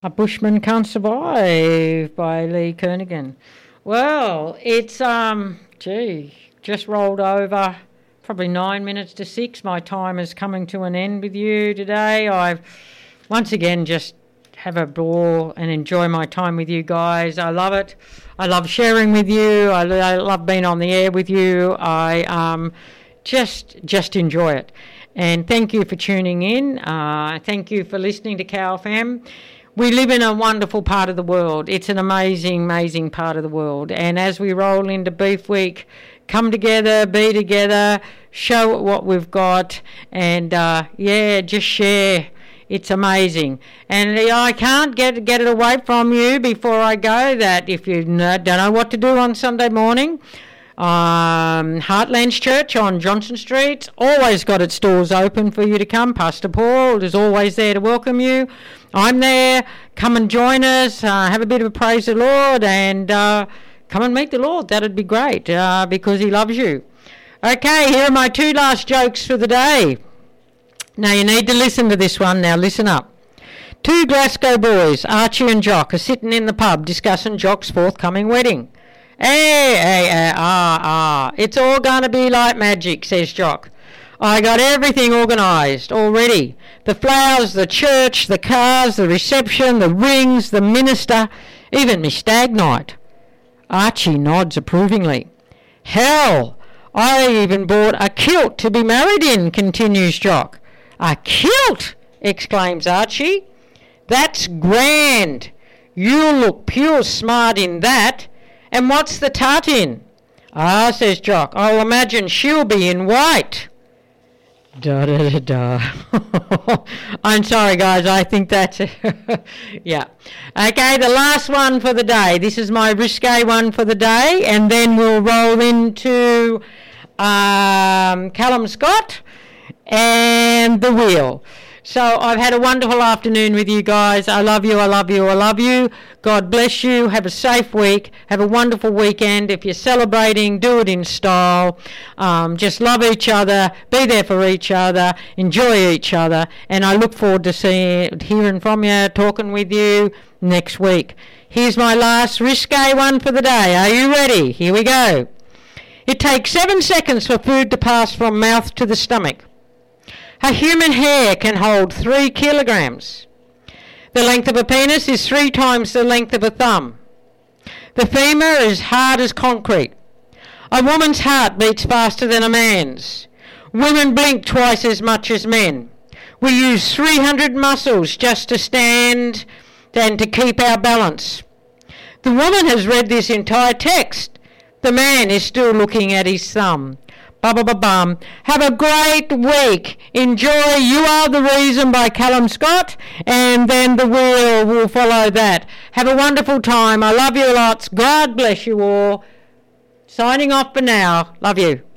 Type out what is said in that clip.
A Bushman Can't Survive by Lee Kernaghan. Well, it's, just rolled over, probably 9 minutes to 6. My time is coming to an end with you today. I've once again just have a ball and enjoy my time with you guys. I love it. I love sharing with you. I love being on the air with you. I just enjoy it. And thank you for tuning in. Thank you for listening to Cow FM. We live in a wonderful part of the world. It's an amazing, amazing part of the world. And as we roll into Beef Week, come together, be together, show what we've got, and just share. It's amazing. And I can't get it away from you before I go that if you don't know what to do on Sunday morning, Heartlands Church on Johnson Street always got its doors open for you to come. Pastor Paul is always there to welcome you. I'm there. Come and join us. Have a bit of a praise the Lord and come and meet the Lord. That'd be great because he loves you. Okay, here are my two last jokes for the day. Now you need to listen to this one. Now listen up. Two Glasgow boys, Archie and Jock, are sitting in the pub discussing Jock's forthcoming wedding. It's all going to be like magic, says Jock. I got everything organised already. The flowers, the church, the cars, the reception, the rings, the minister, even my stag night. Archie nods approvingly. Hell, I even bought a kilt to be married in, continues Jock. A kilt, exclaims Archie. That's grand. You'll look pure smart in that. And what's the tut in? Ah, says Jock, I'll imagine she'll be in white. I'm sorry, guys, I think that's... yeah. Okay, the last one for the day. This is my risque one for the day, and then we'll roll into Callum Scott and The Wheel. So I've had a wonderful afternoon with you guys. I love you, I love you, I love you. God bless you. Have a safe week. Have a wonderful weekend. If you're celebrating, do it in style. Just love each other. Be there for each other. Enjoy each other. And I look forward to hearing from you, talking with you next week. Here's my last risque one for the day. Are you ready? Here we go. It takes 7 seconds for food to pass from mouth to the stomach. A human hair can hold 3 kilograms. The length of a penis is 3 times the length of a thumb. The femur is hard as concrete. A woman's heart beats faster than a man's. Women blink twice as much as men. We use 300 muscles just to stand and to keep our balance. The woman has read this entire text. The man is still looking at his thumb. Ba-ba-ba-bum. Have a great week. Enjoy You Are the Reason by Callum Scott, and then The Wheel will follow that. Have a wonderful time. I love you lots. God bless you all. Signing off for now. Love you.